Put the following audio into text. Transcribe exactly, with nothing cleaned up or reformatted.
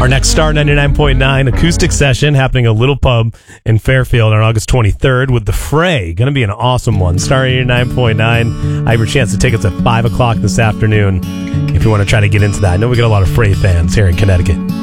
Our next Star ninety-nine point nine acoustic session happening at a little pub in Fairfield on August twenty-third with The Fray. Going to be an awesome one. Star eighty-nine point nine. I have your chance to tickets at five o'clock this afternoon if you want to try to get into that. I know we got a lot of Fray fans here in Connecticut.